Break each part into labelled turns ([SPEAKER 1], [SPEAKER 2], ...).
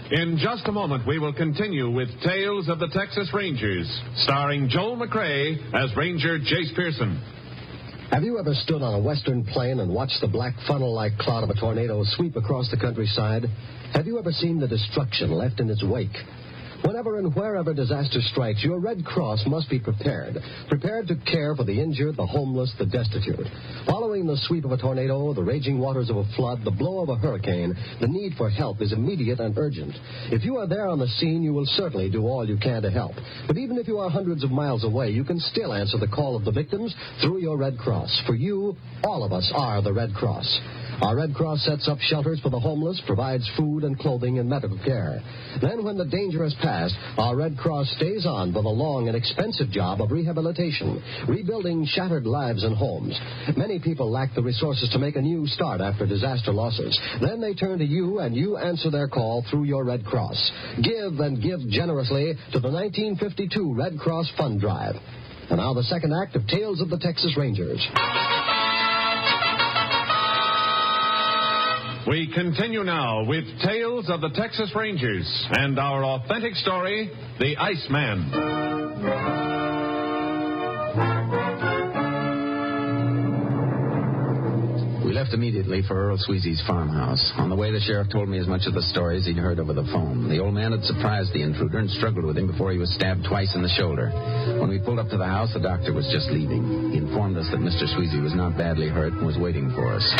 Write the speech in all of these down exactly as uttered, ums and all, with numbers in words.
[SPEAKER 1] In just a moment, we will continue with Tales of the Texas Rangers, starring Joel McRae as Ranger Jace Pearson.
[SPEAKER 2] Have you ever stood on a western plain and watched the black funnel-like cloud of a tornado sweep across the countryside? Have you ever seen the destruction left in its wake? Whenever and wherever disaster strikes, your Red Cross must be prepared. Prepared to care for the injured, the homeless, the destitute. Following the sweep of a tornado, the raging waters of a flood, the blow of a hurricane, the need for help is immediate and urgent. If you are there on the scene, you will certainly do all you can to help. But even if you are hundreds of miles away, you can still answer the call of the victims through your Red Cross. For you, all of us are the Red Cross. Our Red Cross sets up shelters for the homeless, provides food and clothing and medical care. Then, when the danger has passed, our Red Cross stays on for the long and expensive job of rehabilitation, rebuilding shattered lives and homes. Many people lack the resources to make a new start after disaster losses. Then they turn to you, and you answer their call through your Red Cross. Give and give generously to the nineteen fifty-two Red Cross Fund Drive. And now the second act of Tales of the Texas Rangers.
[SPEAKER 1] We continue now with Tales of the Texas Rangers and our authentic story, The Iceman.
[SPEAKER 3] We left immediately for Earl Sweezy's farmhouse. On the way, the sheriff told me as much of the story as he'd heard over the phone. The old man had surprised the intruder and struggled with him before he was stabbed twice in the shoulder. When we pulled up to the house, the doctor was just leaving. He informed us that Mister Sweezy was not badly hurt and was waiting for us.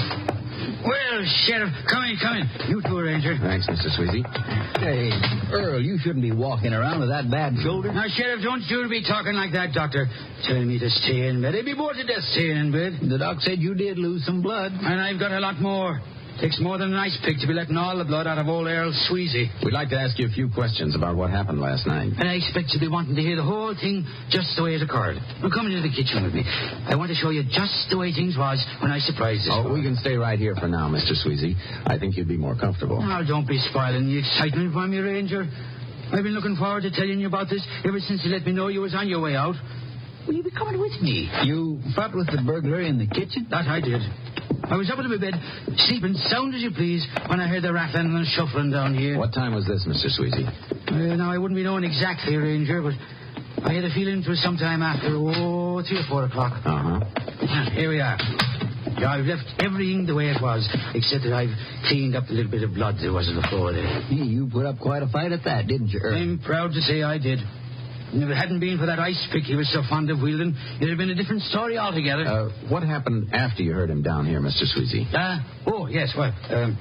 [SPEAKER 4] Well, Sheriff, come in, come in. You too, Ranger.
[SPEAKER 3] Thanks, Mister Sweezy.
[SPEAKER 5] Hey, Earl, you shouldn't be walking around with that bad shoulder.
[SPEAKER 4] Now, Sheriff, don't you be talking like that, Doctor. Telling me to stay in bed. I'd be bored to death staying in bed.
[SPEAKER 5] The doc said you did lose some blood.
[SPEAKER 4] And I've got a lot more. Takes more than an ice pick to be letting all the blood out of old Earl Sweezy.
[SPEAKER 3] We'd like to ask you a few questions about what happened last night.
[SPEAKER 4] And I expect you'll be wanting to hear the whole thing just the way it occurred. Now, come into the kitchen with me. I want to show you just the way things was when I surprised this
[SPEAKER 3] Oh,
[SPEAKER 4] boy.
[SPEAKER 3] we can stay right here for now, Mister Sweezy. I think you'd be more comfortable.
[SPEAKER 4] Now, don't be spoiling the excitement for me, Ranger. I've been looking forward to telling you about this ever since you let me know you was on your way out. Will you be coming with me?
[SPEAKER 5] You fought with the burglar in the kitchen?
[SPEAKER 4] That I did. I was up in my bed, sleeping sound as you please, when I heard the rattling and shuffling down here.
[SPEAKER 3] What time was this, Mister Sweezy?
[SPEAKER 4] Uh, now, I wouldn't be knowing exactly, Ranger, but I had a feeling it was sometime after, oh, three or four o'clock.
[SPEAKER 3] Uh-huh.
[SPEAKER 4] Here we are. Yeah, I've left everything the way it was, except that I've cleaned up the little bit of blood there was on the floor there.
[SPEAKER 5] Hey, you put up quite a fight at that, didn't you, Earl?
[SPEAKER 4] I'm proud to say I did. And if it hadn't been for that ice pick he was so fond of wielding, it'd have been a different story altogether.
[SPEAKER 3] Uh, what happened after you heard him down here, Mister Sweezy?
[SPEAKER 4] Uh, oh, yes, well, um,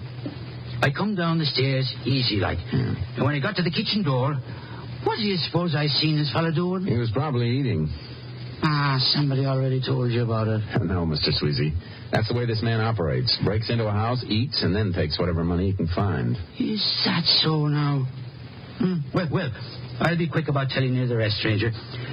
[SPEAKER 4] I come down the stairs easy-like.
[SPEAKER 3] Hmm.
[SPEAKER 4] And when I got to the kitchen door, what do you suppose I seen this fella doing?
[SPEAKER 3] He was probably eating.
[SPEAKER 4] Ah, somebody already told you about it.
[SPEAKER 3] No, Mister Sweezy. That's the way this man operates. Breaks into a house, eats, and then takes whatever money he can find.
[SPEAKER 4] Is that so now? Hmm. Well, well, I'll be quick about telling you the rest, Ranger.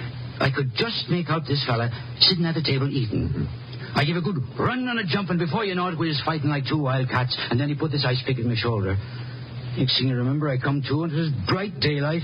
[SPEAKER 4] I could just make out this fella sitting at the table eating. Mm-hmm. I give a good run and a jump, and before you know it, we was fighting like two wild cats, and then he put this ice pick in my shoulder. Next thing you remember, I come to, and it was bright daylight.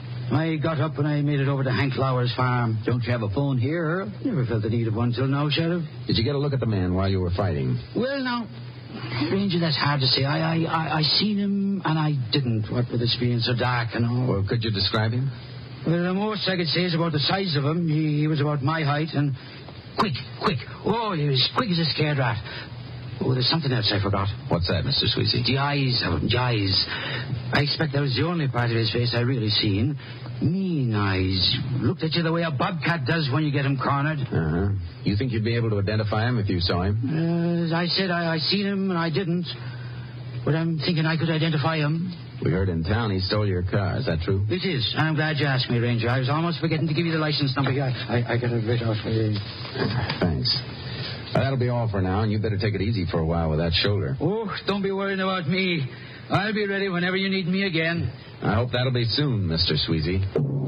[SPEAKER 4] I got up and I made it over to Hank Lauer's farm.
[SPEAKER 5] Don't you have a phone here, Earl?
[SPEAKER 4] Never felt the need of one till now, Sheriff.
[SPEAKER 3] Did you get a look at the man while you were fighting?
[SPEAKER 4] Well, now, Ranger, that's hard to say. I, I, I, I seen him, and I didn't. What with it being so dark and all.
[SPEAKER 3] Well, could you describe him?
[SPEAKER 4] Well, the most I could say is about the size of him. He, he was about my height, and quick, quick. Oh, he was quick as a scared rat. Oh, there's something else I forgot.
[SPEAKER 3] What's that, Mister Sweezy?
[SPEAKER 4] The eyes of him, the eyes. I expect that was the only part of his face I really seen. Mean eyes. Looked at you the way a bobcat does when you get him cornered.
[SPEAKER 3] Uh-huh. You think you'd be able to identify him if you saw him?
[SPEAKER 4] Uh, as I said, I, I seen him, and I didn't. But I'm thinking I could identify him.
[SPEAKER 3] We heard in town he stole your car. Is that true?
[SPEAKER 4] It is. I'm glad you asked me, Ranger. I was almost forgetting to give you the license number. I, I, I got it right out for you.
[SPEAKER 3] Thanks. Uh, that'll be all for now, and you better take it easy for a while with that shoulder.
[SPEAKER 4] Oh, don't be worrying about me. I'll be ready whenever you need me again.
[SPEAKER 3] I hope that'll be soon, Mister Sweezy.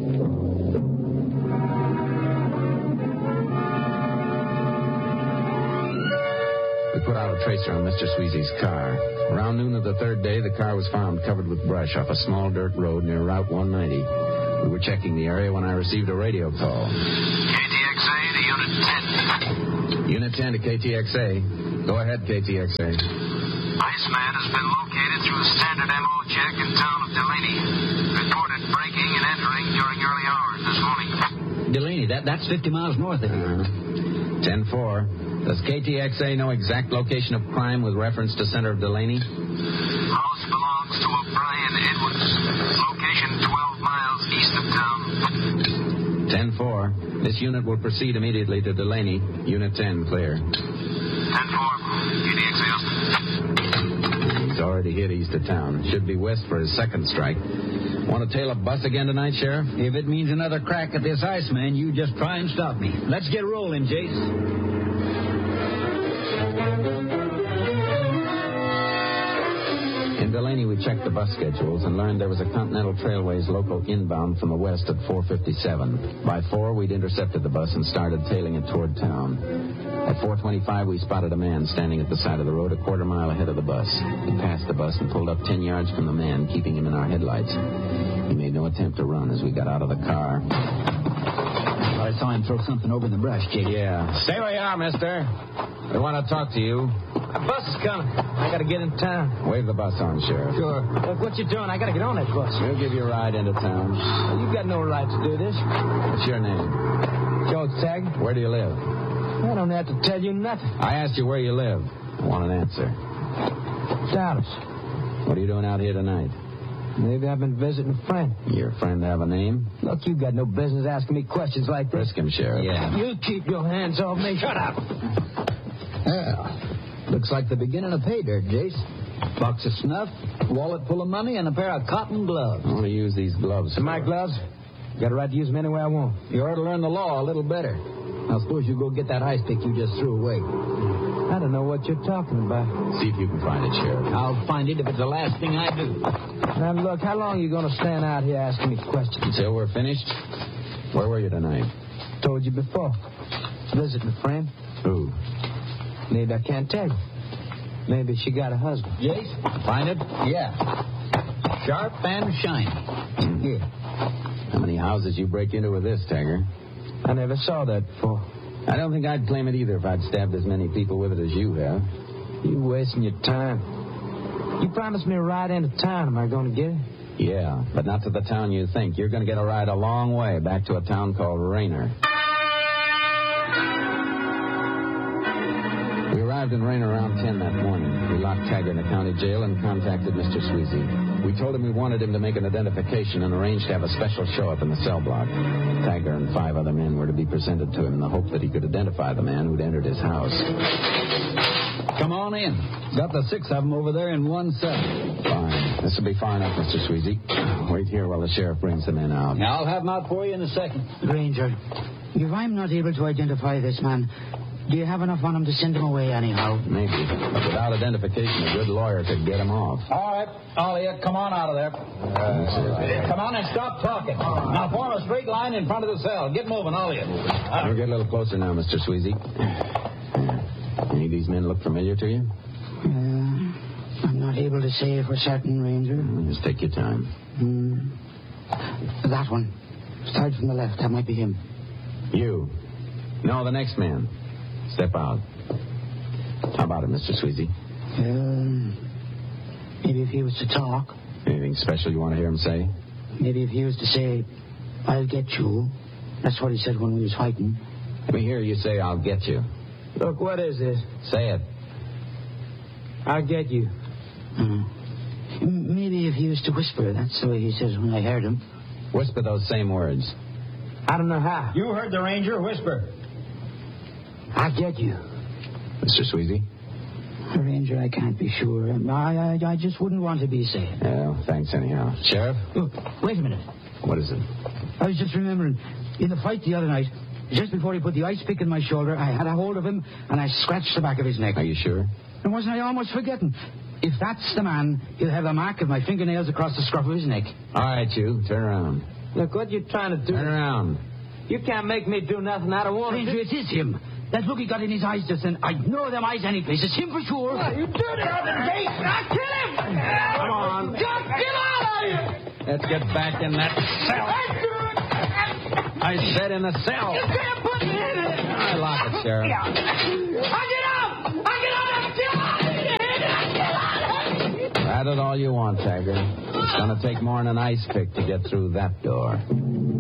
[SPEAKER 3] We put out a tracer on Mister Sweezy's car. Around noon of the third day, the car was found covered with brush off a small dirt road near Route one ninety. We were checking the area when I received a radio call.
[SPEAKER 6] K T X A to Unit ten.
[SPEAKER 3] Unit ten to K T X A. Go ahead, K T X A.
[SPEAKER 6] Iceman has been located through a standard M O check in town of
[SPEAKER 5] That's fifty miles north of here.
[SPEAKER 3] ten four. Does K T X A know exact location of crime with reference to center of Delaney?
[SPEAKER 6] House belongs to a Brian Edwards. Location twelve miles east of town.
[SPEAKER 3] ten four. This unit will proceed immediately to Delaney. Unit ten, clear.
[SPEAKER 6] ten four. K T X A Austin.
[SPEAKER 3] He's already hit east of town. Should be west for his second strike. Want to tail a bus again tonight, Sheriff?
[SPEAKER 5] If it means another crack at this Iceman, you just try and stop me. Let's get rolling, Jace.
[SPEAKER 3] In Delaney, we checked the bus schedules and learned there was a Continental Trailways local inbound from the west at four fifty-seven. By four, we'd intercepted the bus and started tailing it toward town. At four twenty-five, we spotted a man standing at the side of the road a quarter mile ahead of the bus. We passed the bus and pulled up ten yards from the man, keeping him in our headlights. He made no attempt to run as we got out of the car.
[SPEAKER 5] I saw him throw something over in the brush, Jake.
[SPEAKER 3] Yeah. Stay where you are, mister. We want to talk to you.
[SPEAKER 7] A bus is coming. I got to get in town.
[SPEAKER 3] Wave the bus on, Sheriff.
[SPEAKER 7] Sure. Look, what you doing? I got to get on that bus.
[SPEAKER 3] We'll give you a ride into town.
[SPEAKER 7] Well, you got no right to do this.
[SPEAKER 3] What's your name?
[SPEAKER 7] Joe Taggart.
[SPEAKER 3] Where do you live?
[SPEAKER 7] I don't have to tell you nothing.
[SPEAKER 3] I asked you where you live. I want an answer.
[SPEAKER 7] Dallas.
[SPEAKER 3] What are you doing out here tonight?
[SPEAKER 7] Maybe I've been visiting a friend.
[SPEAKER 3] Your friend have a name?
[SPEAKER 7] Look, you got no business asking me questions like this.
[SPEAKER 3] Frisk him, Sheriff.
[SPEAKER 5] Yeah.
[SPEAKER 7] You keep your hands off me. Shut up.
[SPEAKER 5] Well, looks like the beginning of pay dirt, Jace. Box of snuff, wallet full of money, and a pair of cotton gloves.
[SPEAKER 3] I want to use these gloves.
[SPEAKER 7] So my gloves? Got a right to use them any way I want.
[SPEAKER 5] You ought to learn the law a little better. Now, suppose you go get that ice pick you just threw away.
[SPEAKER 7] I don't know what you're talking about.
[SPEAKER 3] See if you can find it, Sheriff.
[SPEAKER 5] I'll find it if it's the last thing I do.
[SPEAKER 7] Now, look, how long are you going to stand out here asking me questions?
[SPEAKER 3] Until we're finished? Where were you tonight?
[SPEAKER 7] Told you before. Visiting a friend.
[SPEAKER 3] Who?
[SPEAKER 7] Maybe I can't tell you. Maybe she got a husband.
[SPEAKER 5] Jace, find it? Yeah. Sharp and shiny.
[SPEAKER 3] Mm.
[SPEAKER 5] Here.
[SPEAKER 3] How many houses you break into with this, Tagger?
[SPEAKER 7] I never saw that before.
[SPEAKER 3] I don't think I'd claim it either if I'd stabbed as many people with it as you have.
[SPEAKER 7] You wasting your time. You promised me a ride into town. Am I going to get it?
[SPEAKER 3] Yeah, but not to the town you think. You're going to get a ride a long way back to a town called Raynor. We arrived in Raynor around ten that morning. We locked Taggart in the county jail and contacted Mister Sweezy. We told him we wanted him to make an identification and arranged to have a special show-up in the cell block. Taggart and five other men were to be presented to him in the hope that he could identify the man who'd entered his house.
[SPEAKER 5] Come on in. Got the six of them over there in one cell.
[SPEAKER 3] Fine. This will be far enough, Mister Sweezy. Wait here while the sheriff brings the men out.
[SPEAKER 5] Now, I'll have them out for you in a second.
[SPEAKER 4] Ranger, if I'm not able to identify this man, do you have enough on him to send him away anyhow?
[SPEAKER 3] Maybe. But without identification, a good lawyer could get him off.
[SPEAKER 5] All right. Ollie, come on out of there. Uh, come on and stop talking. Now form a straight line in front of the cell. Get moving, all of you. Uh,
[SPEAKER 3] We'll get a little closer now, Mister Sweezy. Any of these men look familiar to you?
[SPEAKER 4] Uh, I'm not able to say for certain, Ranger.
[SPEAKER 3] Just take your time.
[SPEAKER 4] Hmm. That one. Start from the left. That might be him.
[SPEAKER 3] You. No, the next man. Step out. How about it, Mister Sweezy?
[SPEAKER 4] Um, maybe if he was to talk.
[SPEAKER 3] Anything special you want to hear him say?
[SPEAKER 4] Maybe if he was to say, I'll get you. That's what he said when we was fighting.
[SPEAKER 3] Let me hear you say, I'll get you.
[SPEAKER 7] Look, what is this?
[SPEAKER 3] Say it.
[SPEAKER 7] I'll get you.
[SPEAKER 4] Uh, maybe if he was to whisper. That's the way he says when I heard him.
[SPEAKER 3] Whisper those same words.
[SPEAKER 7] I don't know how.
[SPEAKER 5] you heard the ranger whisper.
[SPEAKER 7] I'll get you.
[SPEAKER 3] Mister Sweezy?
[SPEAKER 4] Ranger, I can't be sure. I, I, I just wouldn't want to be safe.
[SPEAKER 3] Yeah, thanks anyhow. Sheriff?
[SPEAKER 4] Look, wait a minute.
[SPEAKER 3] What is it?
[SPEAKER 4] I was just remembering, in the fight the other night, just before he put the ice pick in my shoulder, I had a hold of him and I scratched the back of his neck.
[SPEAKER 3] Are you sure?
[SPEAKER 4] And wasn't I almost forgetting? If that's the man, he'll have the mark of my fingernails across the scruff of his neck.
[SPEAKER 3] All right, you. Turn around.
[SPEAKER 7] Look, what you trying to do?
[SPEAKER 3] Turn around.
[SPEAKER 7] You can't make me do nothing I don't want to
[SPEAKER 4] Ranger,
[SPEAKER 7] do.
[SPEAKER 4] it is him. That look he got in his eyes just then. I know them eyes any place. It's him for sure.
[SPEAKER 7] What, you did it! I kill him!
[SPEAKER 3] Come on.
[SPEAKER 7] Just get out of here!
[SPEAKER 3] Let's get back in that cell. I said in the cell.
[SPEAKER 7] You can't put me in it!
[SPEAKER 3] I lock it, Sheriff.
[SPEAKER 7] I get out! I get out! I get out of here! I get out of here!
[SPEAKER 3] Add it all you want, Taggart. It's going to take more than an ice pick to get through that door.